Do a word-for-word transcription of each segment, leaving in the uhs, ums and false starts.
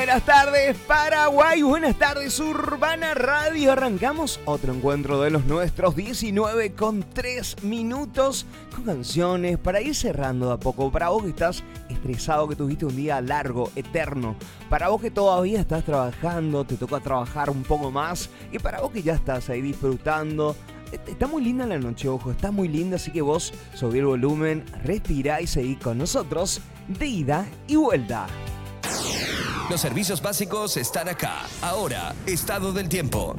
Buenas tardes, Paraguay. Buenas tardes, Urbana Radio. Arrancamos otro encuentro de los nuestros, diecinueve con tres minutos, con canciones para ir cerrando de a poco. Para vos que estás estresado, que tuviste un día largo, eterno. Para vos que todavía estás trabajando, te toca trabajar un poco más. Y para vos que ya estás ahí disfrutando. Está muy linda la noche, ojo, está muy linda, así que vos subí el volumen, respirá y seguí con nosotros de ida y vuelta. Los servicios básicos están acá. Ahora, estado del tiempo.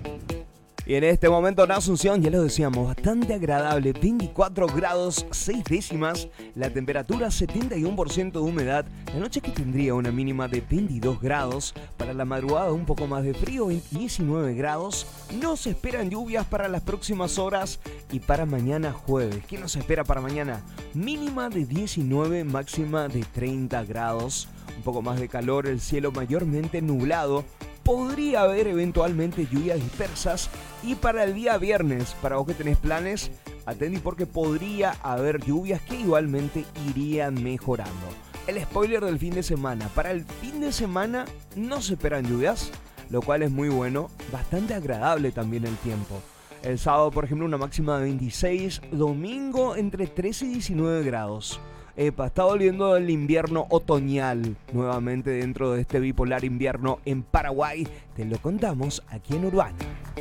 Y en este momento en Asunción, ya lo decíamos, bastante agradable, veinticuatro grados seis décimas, la temperatura setenta y uno por ciento de humedad, la noche que tendría una mínima de veintidós grados, para la madrugada un poco más de frío, diecinueve grados, no se esperan lluvias para las próximas horas y para mañana jueves. ¿Qué nos espera para mañana? Mínima de diecinueve, máxima de treinta grados, un poco más de calor, el cielo mayormente nublado. Podría haber eventualmente lluvias dispersas. Y para el día viernes, para vos que tenés planes, atendí porque podría haber lluvias que igualmente irían mejorando. El spoiler del fin de semana: para el fin de semana no se esperan lluvias, lo cual es muy bueno, bastante agradable también el tiempo. El sábado, por ejemplo, una máxima de veintiséis, domingo entre trece y diecinueve grados. Epa, está volviendo el invierno otoñal nuevamente dentro de este bipolar invierno en Paraguay. Te lo contamos aquí en Urbana.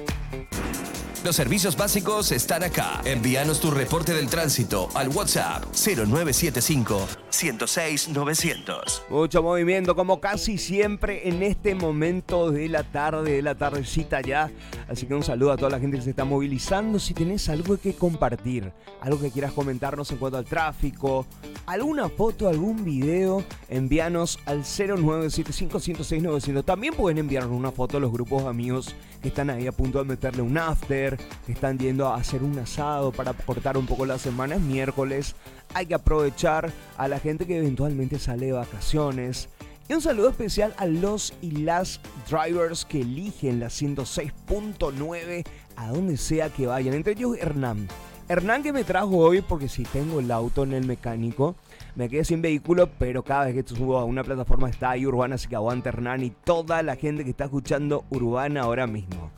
Los servicios básicos están acá. Envíanos tu reporte del tránsito al WhatsApp cero nueve siete cinco, uno cero seis, novecientos. Mucho movimiento como casi siempre en este momento de la tarde, de la tardecita ya. Así que un saludo a toda la gente que se está movilizando. Si tenés algo que compartir, algo que quieras comentarnos en cuanto al tráfico, alguna foto, algún video, envíanos al cero nueve siete cinco, uno cero seis, novecientos. También pueden enviarnos una foto a los grupos de amigos que están ahí a punto de meterle un after, que están yendo a hacer un asado para cortar un poco la semana. Es miércoles, hay que aprovechar a la gente que eventualmente sale de vacaciones. Y un saludo especial a los y las drivers que eligen la ciento seis punto nueve a donde sea que vayan. Entre ellos Hernán. Hernán, que me trajo hoy porque si tengo el auto en el mecánico, me quedé sin vehículo, pero cada vez que subo a una plataforma está ahí Urbana, así que aguanta Hernán y toda la gente que está escuchando Urbana ahora mismo.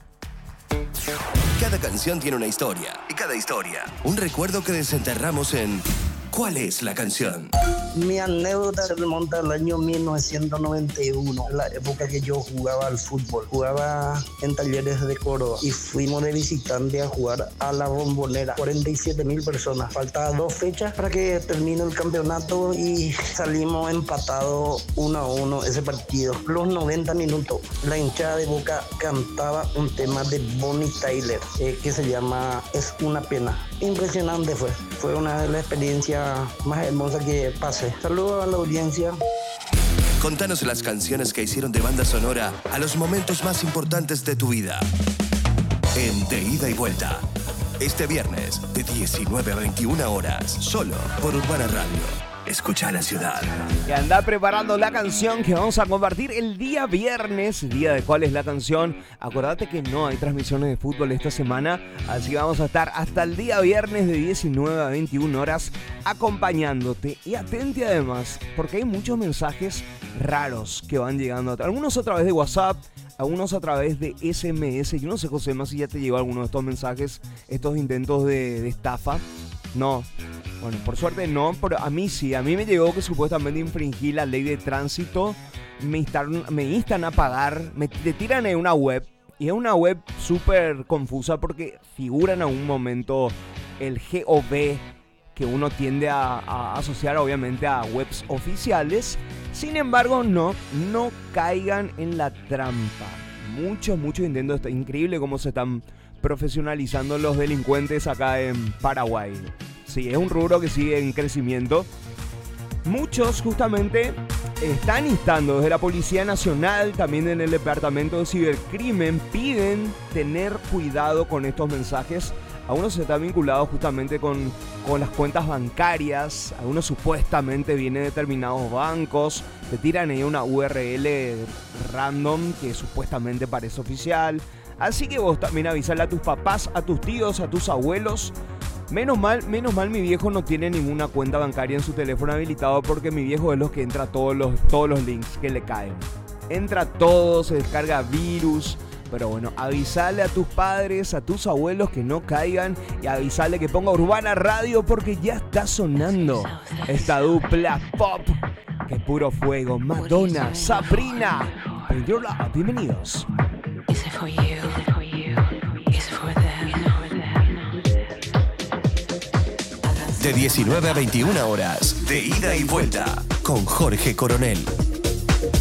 Cada canción tiene una historia, y cada historia un recuerdo que desenterramos en ¿Cuál es la canción? Mi anécdota se remonta al año mil novecientos noventa y uno, la época que yo jugaba al fútbol. Jugaba en Talleres de Córdoba y fuimos de visitante a jugar a la Bombonera. cuarenta y siete mil personas. Faltaban dos fechas para que termine el campeonato y salimos empatados uno a uno ese partido. Los noventa minutos, la hinchada de Boca cantaba un tema de Bonnie Tyler eh, que se llama Es una pena. Impresionante fue. Fue una de las experiencias más hermosa que pasé. Saludos a la audiencia. Contanos las canciones que hicieron de banda sonora a los momentos más importantes de tu vida. En De Ida y Vuelta. Este viernes, de diecinueve a veintiuna horas, solo por Urbana Radio. Escucha la ciudad. Y anda preparando la canción que vamos a compartir el día viernes. Día de cuál es la canción. Acordate que no hay transmisiones de fútbol esta semana, así que vamos a estar hasta el día viernes de diecinueve a veintiuna horas acompañándote. Y atente además, porque hay muchos mensajes raros que van llegando. Algunos a través de WhatsApp, algunos a través de S M S. Yo no sé, José, más si ya te llegó alguno de estos mensajes, estos intentos de, de estafa. No. Bueno, por suerte no, pero a mí sí. A mí me llegó que supuestamente infringí la ley de tránsito. Me instan, me instan a pagar. Me te tiran en una web. Y es una web súper confusa porque figura en algún momento el G O V, que uno tiende a, a asociar obviamente a webs oficiales. Sin embargo, no, no caigan en la trampa. Muchos, muchos intentos. Está increíble cómo se están profesionalizando los delincuentes acá en Paraguay. Sí, es un rubro que sigue en crecimiento. Muchos justamente están instando desde la Policía Nacional, también en el Departamento de Cibercrimen, piden tener cuidado con estos mensajes. Algunos están vinculados justamente con, con las cuentas bancarias, algunos supuestamente vienen de determinados bancos, te tiran ahí una U R L random que supuestamente parece oficial. Así que vos también avisale a tus papás, a tus tíos, a tus abuelos. Menos mal, menos mal mi viejo no tiene ninguna cuenta bancaria en su teléfono habilitado, porque mi viejo es los que entra a todos los, todos los links que le caen. entra todo, se descarga virus. Pero bueno, avisale a tus padres, a tus abuelos que no caigan y avisale que ponga Urbana Radio porque ya está sonando esta dupla pop. Que puro fuego. Madonna, Sabrina. Bienvenidos. De diecinueve a veintiuna horas, de ida y vuelta, con Jorge Coronel.